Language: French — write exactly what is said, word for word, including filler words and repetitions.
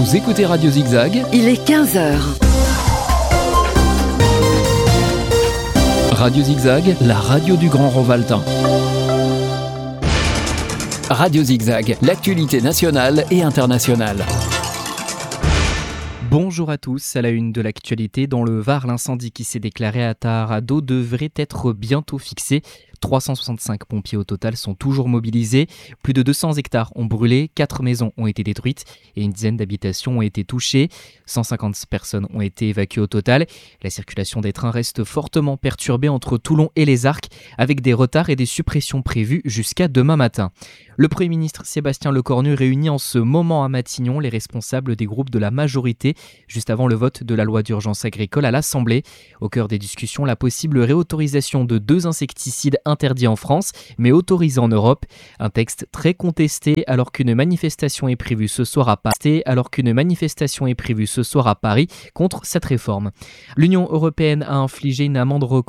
Vous écoutez Radio Zigzag. Il est quinze heures. Radio Zigzag, la radio du Grand Rovaltain. Radio Zigzag, l'actualité nationale et internationale. Bonjour à tous, à la une de l'actualité, dans le Var, l'incendie qui s'est déclaré à Taharado devrait être bientôt fixé. trois cent soixante-cinq pompiers au total sont toujours mobilisés. Plus de deux cents hectares ont brûlé, quatre maisons ont été détruites et une dizaine d'habitations ont été touchées. cent cinquante personnes ont été évacuées au total. La circulation des trains reste fortement perturbée entre Toulon et les Arcs, avec des retards et des suppressions prévues jusqu'à demain matin. Le Premier ministre Sébastien Lecornu réunit en ce moment à Matignon les responsables des groupes de la majorité, juste avant le vote de la loi d'urgence agricole à l'Assemblée. Au cœur des discussions, la possible réautorisation de deux insecticides interdits en France, mais autorisés en Europe. Un texte très contesté alors qu'une manifestation est prévue ce soir à Paris, alors qu'une manifestation est prévue ce soir à Paris contre cette réforme. L'Union européenne a infligé une amende record